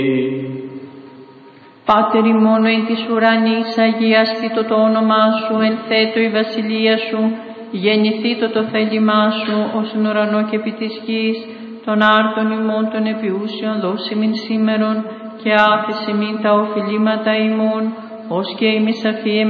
Πάτερ ημών εν της ουρανής, αγιαστήτω το όνομά σου, ενθέτω η βασιλεία σου, γεννηθήτω το θέλημά σου, ως εν ουρανό και επί της γης, των άρτων ημών των επιούσιων δώσει μην σήμερον, και άφησε μην τα οφειλήματα ημών, ως και ημείς αφιε